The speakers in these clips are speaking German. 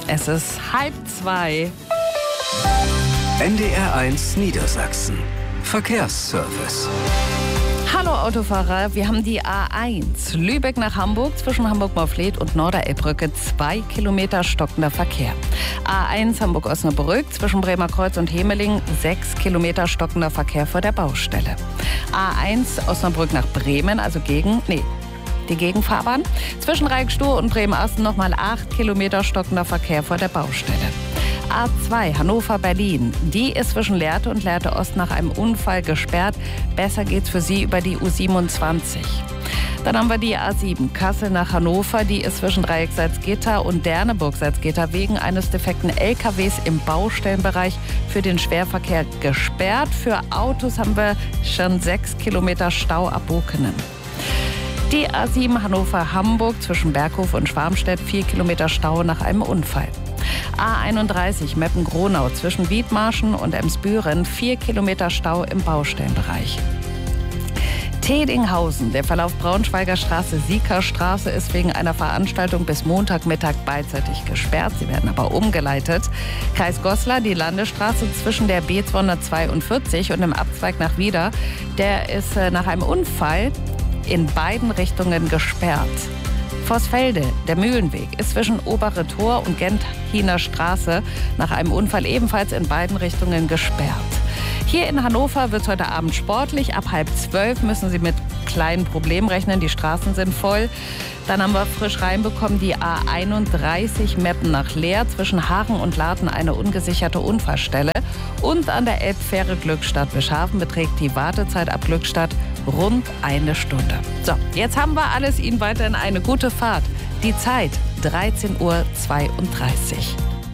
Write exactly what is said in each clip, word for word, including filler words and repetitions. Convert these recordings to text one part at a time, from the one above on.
Es ist halb zwei. N D R eins Niedersachsen. Verkehrsservice. Hallo Autofahrer, wir haben die A eins. Lübeck nach Hamburg zwischen Hamburg-Morfleet und Norderelbbrücke zwei Kilometer stockender Verkehr. A eins Hamburg-Osnabrück zwischen Bremer Kreuz und Hemeling sechs Kilometer stockender Verkehr vor der Baustelle. A eins Osnabrück nach Bremen, also gegen, nee, die Gegenfahrbahn. Zwischen Reikstow und Bremen-Asten nochmal acht Kilometer stockender Verkehr vor der Baustelle. A zwei Hannover-Berlin. Die ist zwischen Lehrte und Lehrte Ost nach einem Unfall gesperrt. Besser geht's für Sie über die U siebenundzwanzig. Dann haben wir die A sieben Kassel nach Hannover. Die ist zwischen Dreieck Salzgitter und Derneburg Salzgitter wegen eines defekten L K Ws im Baustellenbereich für den Schwerverkehr gesperrt. Für Autos haben wir schon sechs Kilometer Stau ab Bokenen. Die A sieben Hannover-Hamburg zwischen Berghof und Schwarmstedt vier Kilometer Stau nach einem Unfall. A einunddreißig Meppen-Gronau zwischen Wiedmarschen und Emsbüren vier Kilometer Stau im Baustellenbereich. Tedinghausen, der Verlauf Braunschweiger Straße-Siekerstraße ist wegen einer Veranstaltung bis Montagmittag beidseitig gesperrt. Sie werden aber umgeleitet. Kreis Goslar, die Landesstraße zwischen der B zweihundertzweiundvierzig und dem Abzweig nach Wieder, der ist nach einem Unfall in beiden Richtungen gesperrt. Vossfelde, der Mühlenweg, ist zwischen Obere Tor und Genthiner Straße nach einem Unfall ebenfalls in beiden Richtungen gesperrt. Hier in Hannover wird es heute Abend sportlich. Ab halb zwölf müssen Sie mit kleinen Problemen rechnen. Die Straßen sind voll. Dann haben wir frisch reinbekommen die A einunddreißig Meppen nach Leer. Zwischen Hagen und Laden eine ungesicherte Unfallstelle. Und an der Elbfähre Glückstadt-Bischhafen beträgt die Wartezeit ab Glückstadt rund eine Stunde. So, jetzt haben wir alles. Ihnen weiterhin eine gute Fahrt. Die Zeit dreizehn Uhr zweiunddreißig.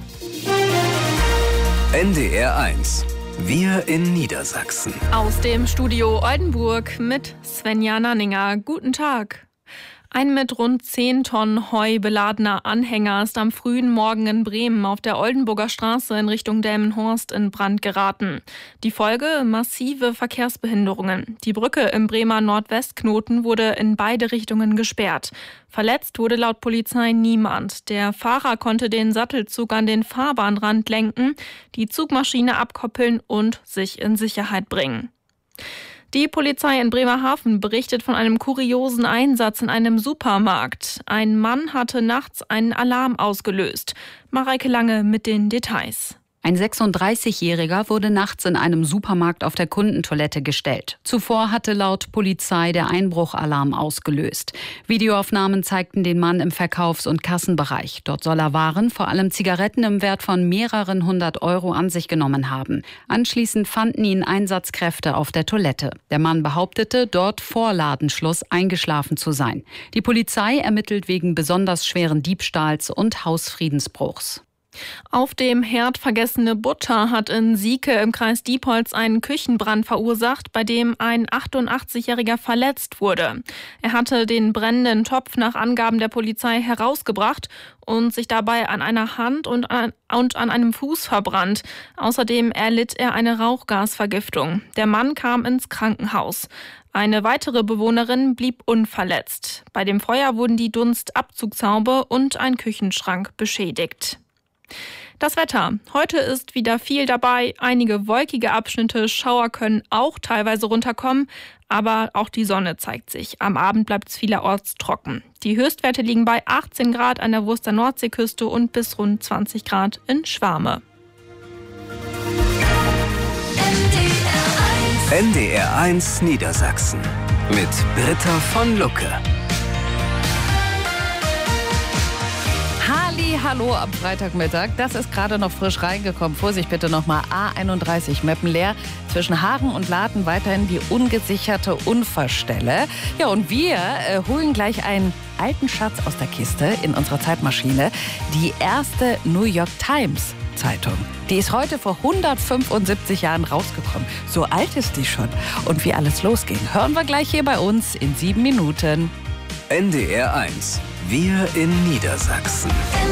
N D R eins. Wir in Niedersachsen. Aus dem Studio Oldenburg mit Svenja Nanninger. Guten Tag. Ein mit rund zehn Tonnen Heu beladener Anhänger ist am frühen Morgen in Bremen auf der Oldenburger Straße in Richtung Delmenhorst in Brand geraten. Die Folge: massive Verkehrsbehinderungen. Die Brücke im Bremer Nordwestknoten wurde in beide Richtungen gesperrt. Verletzt wurde laut Polizei niemand. Der Fahrer konnte den Sattelzug an den Fahrbahnrand lenken, die Zugmaschine abkoppeln und sich in Sicherheit bringen. Die Polizei in Bremerhaven berichtet von einem kuriosen Einsatz in einem Supermarkt. Ein Mann hatte nachts einen Alarm ausgelöst. Mareike Lange mit den Details. Ein sechsunddreißigjähriger wurde nachts in einem Supermarkt auf der Kundentoilette gestellt. Zuvor hatte laut Polizei der Einbruchalarm ausgelöst. Videoaufnahmen zeigten den Mann im Verkaufs- und Kassenbereich. Dort soll er Waren, vor allem Zigaretten im Wert von mehreren hundert Euro, an sich genommen haben. Anschließend fanden ihn Einsatzkräfte auf der Toilette. Der Mann behauptete, dort vor Ladenschluss eingeschlafen zu sein. Die Polizei ermittelt wegen besonders schweren Diebstahls und Hausfriedensbruchs. Auf dem Herd vergessene Butter hat in Sieke im Kreis Diepholz einen Küchenbrand verursacht, bei dem ein achtundachtzigjähriger verletzt wurde. Er hatte den brennenden Topf nach Angaben der Polizei herausgebracht und sich dabei an einer Hand und an, und an einem Fuß verbrannt. Außerdem erlitt er eine Rauchgasvergiftung. Der Mann kam ins Krankenhaus. Eine weitere Bewohnerin blieb unverletzt. Bei dem Feuer wurden die Dunstabzugshaube und ein Küchenschrank beschädigt. Das Wetter. Heute ist wieder viel dabei. Einige wolkige Abschnitte, Schauer können auch teilweise runterkommen, aber auch die Sonne zeigt sich. Am Abend bleibt es vielerorts trocken. Die Höchstwerte liegen bei achtzehn Grad an der Wurster Nordseeküste und bis rund zwanzig Grad in Schwarme. N D R eins Niedersachsen mit Britta von Lucke. Halli, hallo am Freitagmittag. Das ist gerade noch frisch reingekommen. Vorsicht bitte nochmal. A einunddreißig Meppen leer. Zwischen Hagen und Laden weiterhin die ungesicherte Unfallstelle. Ja, und wir äh, holen gleich einen alten Schatz aus der Kiste in unserer Zeitmaschine. Die erste New York Times Zeitung. Die ist heute vor hundertfünfundsiebzig Jahren rausgekommen. So alt ist die schon. Und wie alles losging, hören wir gleich hier bei uns in sieben Minuten. N D R eins. Wir in Niedersachsen.